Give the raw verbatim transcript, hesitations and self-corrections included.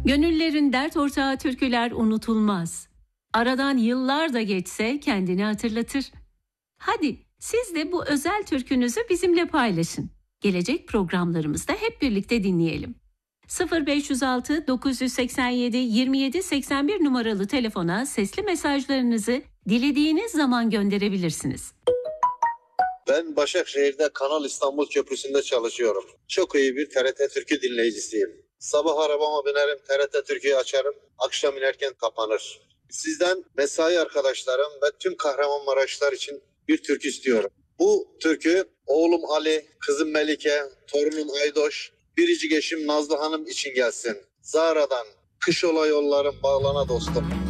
Gönüllerin dert ortağı türküler unutulmaz. Aradan yıllar da geçse kendini hatırlatır. Hadi siz de bu özel türkünüzü bizimle paylaşın. Gelecek programlarımızda hep birlikte dinleyelim. sıfır beş yüz altı dokuz yüz seksen yedi yirmi yedi seksen bir numaralı telefona sesli mesajlarınızı dilediğiniz zaman gönderebilirsiniz. Ben Başakşehir'de Kanal İstanbul Köprüsü'nde çalışıyorum. Çok iyi bir T R T Türkü dinleyicisiyim. Sabah arabama binerim, T R T Türkü'yü açarım, akşam inerken kapanır. Sizden mesai arkadaşlarım ve tüm Kahramanmaraşlılar için bir türkü istiyorum. Bu türkü oğlum Ali, kızım Melike, torunum Aydoş, biricik eşim Nazlı Hanım için gelsin. Zara'dan kış ola yollarım bağlana dostum.